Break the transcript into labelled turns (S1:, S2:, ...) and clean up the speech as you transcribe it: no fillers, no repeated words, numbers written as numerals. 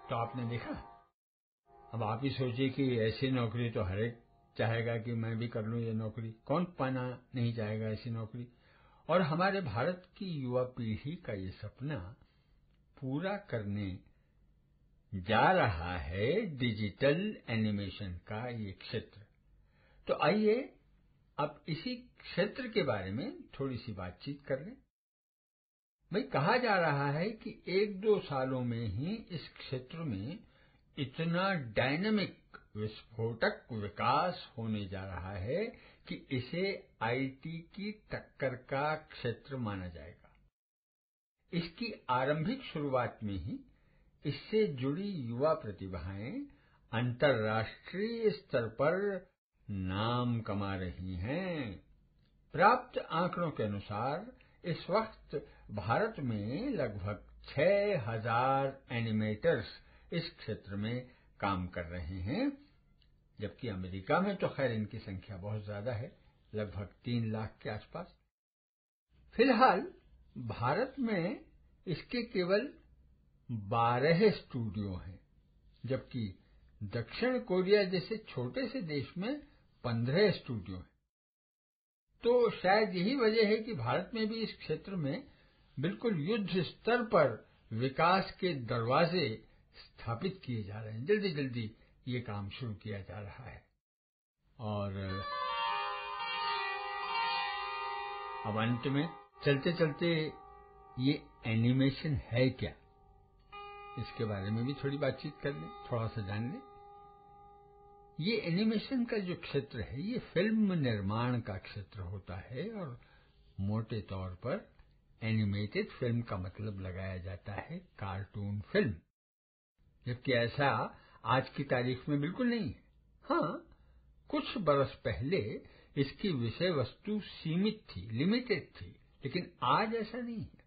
S1: तो आपने देखा। अब आप ही सोचिए कि ऐसी नौकरी तो हर एक चाहेगा कि मैं भी कर लूं ये नौकरी, कौन पाना नहीं चाहेगा ऐसी नौकरी। और हमारे भारत की युवा पीढ़ी का ये सपना पूरा करने जा रहा है डिजिटल एनिमेशन का ये क्षेत्र। तो आइए अब इसी क्षेत्र के बारे में थोड़ी सी बातचीत कर लें। भाई, कहा जा रहा है कि 1-2 सालों में ही इस क्षेत्र में इतना डायनामिक विस्फोटक विकास होने जा रहा है कि इसे आईटी की टक्कर का क्षेत्र माना जाएगा। इसकी आरंभिक शुरुआत में ही इससे जुड़ी युवा प्रतिभाएं अंतर्राष्ट्रीय स्तर पर नाम कमा रही हैं। प्राप्त आंकड़ों के अनुसार इस वक्त भारत में लगभग 6000 एनिमेटर्स इस क्षेत्र में काम कर रहे हैं, जबकि अमेरिका में तो खैर इनकी संख्या बहुत ज्यादा है, लगभग 3 लाख के आसपास। फिलहाल भारत में इसके केवल 12 स्टूडियो हैं, जबकि दक्षिण कोरिया जैसे छोटे से देश में 15 स्टूडियो हैं। तो शायद यही वजह है कि भारत में भी इस क्षेत्र में बिल्कुल युद्ध स्तर पर विकास के दरवाजे स्थापित किए जा रहे हैं। जल्दी जल्दी ये काम शुरू किया जा रहा है। और अब अंत में चलते चलते ये एनिमेशन है क्या, इसके बारे में भी थोड़ी बातचीत कर लें, थोड़ा सा जान लें। ये एनिमेशन का जो क्षेत्र है ये फिल्म निर्माण का क्षेत्र होता है और मोटे तौर पर एनिमेटेड फिल्म का मतलब लगाया जाता है कार्टून फिल्म, जबकि ऐसा आज की तारीख में बिल्कुल नहीं है। हाँ, कुछ बरस पहले इसकी विषय वस्तु सीमित थी, लिमिटेड थी, लेकिन आज ऐसा नहीं है।